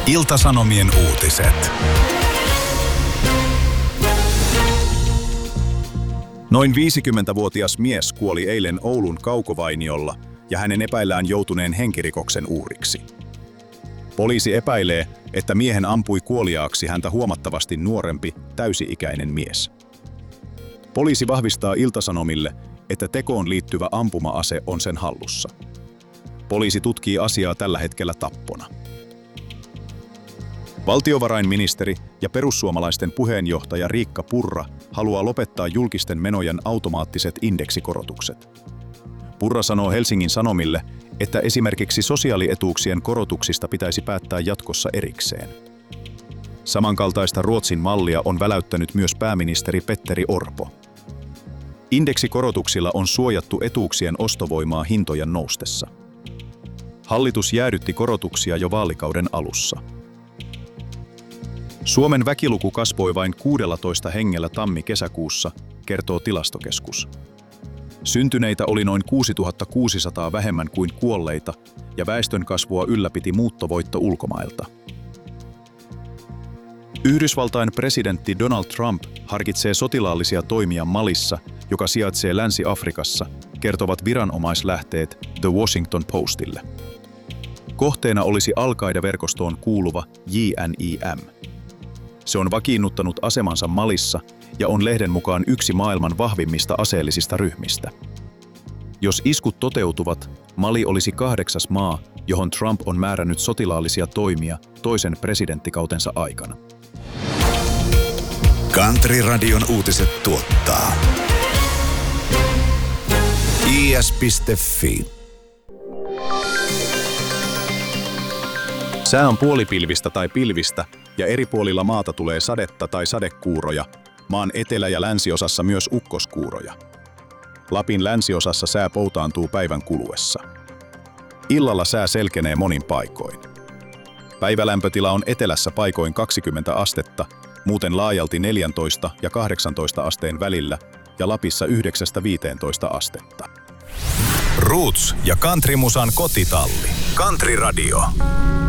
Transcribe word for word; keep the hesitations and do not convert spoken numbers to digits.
Ilta-Sanomien uutiset. Noin viisikymmentävuotias mies kuoli eilen Oulun Kaukovainiolla ja hänen epäillään joutuneen henkirikoksen uhriksi. Poliisi epäilee, että miehen ampui kuoliaaksi häntä huomattavasti nuorempi, täysi-ikäinen mies. Poliisi vahvistaa Ilta-Sanomille, että tekoon liittyvä ampuma-ase on sen hallussa. Poliisi tutkii asiaa tällä hetkellä tappona. Valtiovarainministeri ja perussuomalaisten puheenjohtaja Riikka Purra haluaa lopettaa julkisten menojen automaattiset indeksikorotukset. Purra sanoo Helsingin Sanomille, että esimerkiksi sosiaalietuuksien korotuksista pitäisi päättää jatkossa erikseen. Samankaltaista Ruotsin mallia on väläyttänyt myös pääministeri Petteri Orpo. Indeksikorotuksilla on suojattu etuuksien ostovoimaa hintojen noustessa. Hallitus jäädytti korotuksia jo vaalikauden alussa. Suomen väkiluku kasvoi vain kuusitoista hengellä tammi-kesäkuussa, kertoo Tilastokeskus. Syntyneitä oli noin kuusituhatta kuusisataa vähemmän kuin kuolleita ja väestönkasvua ylläpiti muuttovoitto ulkomailta. Yhdysvaltain presidentti Donald Trump harkitsee sotilaallisia toimia Malissa, joka sijaitsee Länsi-Afrikassa, kertovat viranomaislähteet The Washington Postille. Kohteena olisi Al-Qaida-verkostoon kuuluva J N I M. Se on vakiinnuttanut asemansa Malissa ja on lehden mukaan yksi maailman vahvimmista aseellisista ryhmistä. Jos iskut toteutuvat, Mali olisi kahdeksas maa, johon Trump on määrännyt sotilaallisia toimia toisen presidenttikautensa aikana. Country-radion uutiset tuottaa I S piste F I. Sää on puolipilvistä tai pilvistä ja eri puolilla maata tulee sadetta tai sadekuuroja, maan etelä- ja länsiosassa myös ukkoskuuroja. Lapin länsiosassa sää poutaantuu päivän kuluessa. Illalla sää selkenee monin paikoin. Päivälämpötila on etelässä paikoin kaksikymmentä astetta, muuten laajalti neljätoista ja kahdeksantoista asteen välillä ja Lapissa yhdeksästä viiteentoista astetta. Roots ja countrymusan kotitalli. Country Radio.